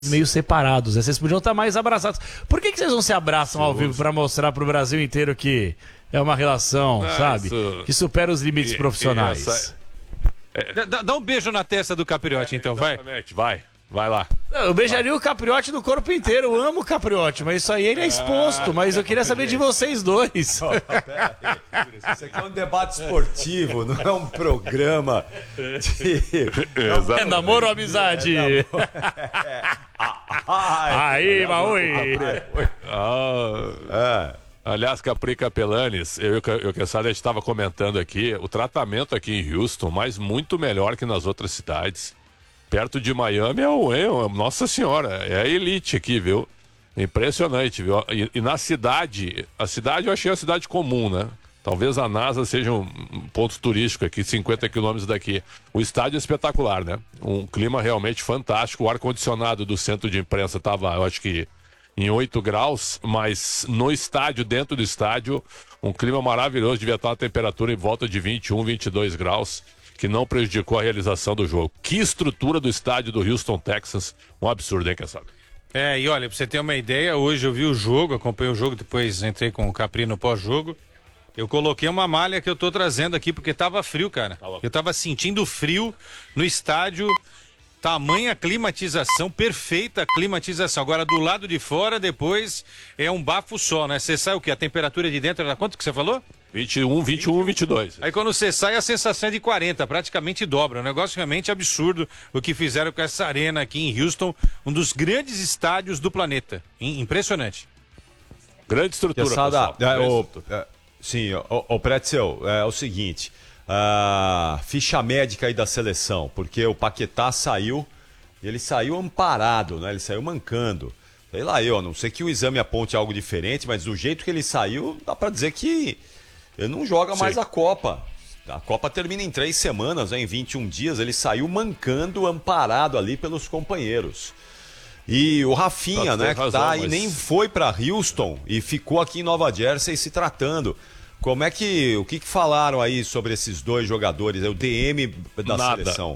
meio separados, né? Vocês podiam estar mais abraçados. Por que vocês não se abraçam ao vivo para mostrar pro Brasil inteiro que é uma relação, sabe? Que supera os limites profissionais? Dá um beijo na testa do Capriotti, então, vai. Vai lá. Eu beijaria o Capriotti no corpo inteiro. Eu amo o Capriotti, mas isso aí ele é exposto. Mas eu queria saber de vocês dois. Isso aqui é um debate esportivo, não é um programa de... É namoro ou amizade? Aí, Maui. Aliás, Capri Capelanes, eu e o Kessler estava comentando aqui, o tratamento aqui em Houston, mas muito melhor que nas outras cidades. Perto de Miami Nossa Senhora, é a elite aqui, viu? Impressionante, viu? E na cidade, a cidade eu achei uma cidade comum, né? Talvez a NASA seja um ponto turístico aqui, 50 quilômetros daqui. O estádio é espetacular, né? Um clima realmente fantástico. O ar-condicionado do centro de imprensa estava, eu acho que, em 8 graus, mas no estádio, dentro do estádio, um clima maravilhoso. Devia estar a temperatura em volta de 21, 22 graus. Que não prejudicou a realização do jogo. Que estrutura do estádio do Houston Texans. Um absurdo, hein, Cassado? E olha, pra você ter uma ideia, hoje eu vi o jogo, acompanhei o jogo, depois entrei com o Capri no pós-jogo. Eu coloquei uma malha que eu tô trazendo aqui, porque tava frio, cara. Eu tava sentindo frio no estádio, tamanha climatização, perfeita climatização. Agora, do lado de fora, depois, é um bafo só, né? Você sai o quê? A temperatura de dentro era quanto que você falou? 21, 22. Aí quando você sai, a sensação é de 40, praticamente dobra. Um negócio realmente absurdo o que fizeram com essa arena aqui em Houston, um dos grandes estádios do planeta. Impressionante. Grande estrutura, pessoal. Sim, o Pretzel, é o seguinte, ficha médica aí da seleção, porque o Paquetá saiu, ele saiu amparado, né? Ele saiu mancando. Sei lá, a não sei que o exame aponte algo diferente, mas do jeito que ele saiu, dá pra dizer que ele não joga mais a Copa. A Copa termina em 3 semanas, né? Em 21 dias. Ele saiu mancando, amparado ali pelos companheiros. E o Rafinha, né, que tá aí, nem foi para Houston e ficou aqui em Nova Jersey se tratando. O que falaram aí sobre esses dois jogadores? É o DM da seleção.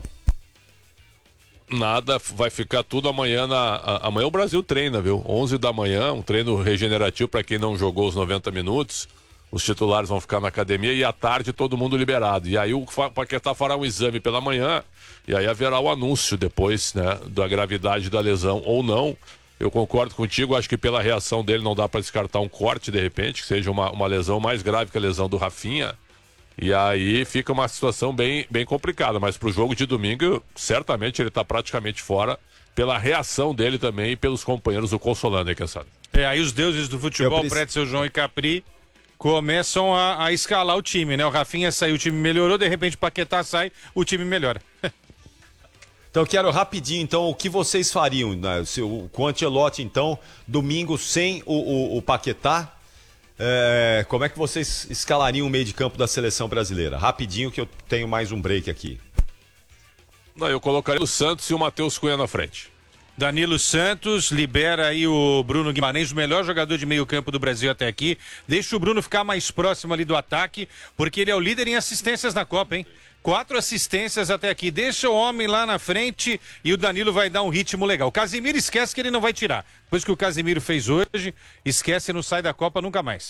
Nada, vai ficar tudo amanhã. Amanhã o Brasil treina, viu? 11 da manhã, um treino regenerativo para quem não jogou os 90 minutos. Os titulares vão ficar na academia e à tarde todo mundo liberado. E aí o Paquetá fará um exame pela manhã e aí haverá o anúncio depois, né, da gravidade da lesão ou não. Eu concordo contigo, acho que pela reação dele não dá para descartar um corte de repente, que seja uma lesão mais grave que a lesão do Rafinha. E aí fica uma situação bem complicada, mas pro jogo de domingo, certamente ele tá praticamente fora pela reação dele também e pelos companheiros do consolando, hein, quem sabe? Aí os deuses do futebol, Pretzel, João e Capri, começam a escalar o time, né? O Rafinha saiu, o time melhorou, de repente o Paquetá sai, o time melhora. Então eu quero rapidinho, então, o que vocês fariam, né? Com o Ancelotti, então, domingo sem o Paquetá, como é que vocês escalariam o meio de campo da seleção brasileira? Rapidinho que eu tenho mais um break aqui. Não, eu colocaria o Santos e o Matheus Cunha na frente. Danilo Santos, libera aí o Bruno Guimarães, o melhor jogador de meio campo do Brasil até aqui. Deixa o Bruno ficar mais próximo ali do ataque, porque ele é o líder em assistências na Copa, hein? 4 assistências até aqui. Deixa o homem lá na frente e o Danilo vai dar um ritmo legal. O Casemiro esquece que ele não vai tirar. Depois que o Casemiro fez hoje, esquece e não sai da Copa nunca mais.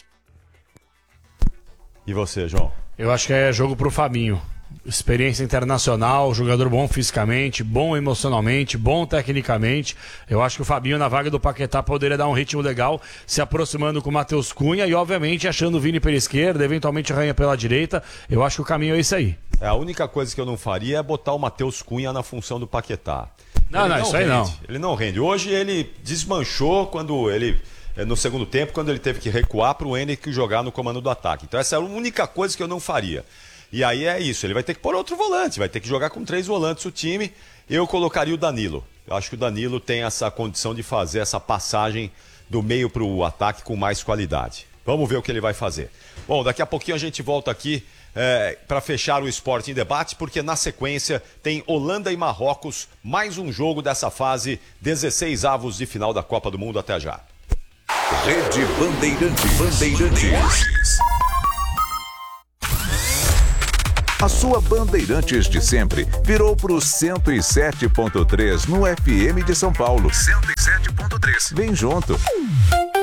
E você, João? Eu acho que é jogo pro Fabinho. Experiência internacional, jogador bom fisicamente, bom emocionalmente, bom tecnicamente. Eu acho que o Fabinho na vaga do Paquetá poderia dar um ritmo legal, se aproximando com o Matheus Cunha e obviamente achando o Vini pela esquerda, eventualmente Ranha pela direita. Eu acho que o caminho é esse aí. A única coisa que eu não faria é botar o Matheus Cunha na função do Paquetá. Não, isso aí não. Ele não rende. Hoje ele desmanchou quando ele... no segundo tempo, quando ele teve que recuar para o Henrique jogar no comando do ataque. Então essa é a única coisa que eu não faria. E aí é isso, ele vai ter que pôr outro volante, vai ter que jogar com 3 volantes o time. Eu colocaria o Danilo. Eu acho que o Danilo tem essa condição de fazer essa passagem do meio para o ataque com mais qualidade. Vamos ver o que ele vai fazer. Bom, daqui a pouquinho a gente volta aqui para fechar o Esporte em Debate, porque na sequência tem Holanda e Marrocos, mais um jogo dessa fase, 16avos de final da Copa do Mundo. Até já. Rede Bandeirantes. A sua Bandeirantes de sempre virou pro 107.3 no FM de São Paulo. 107.3. Vem junto.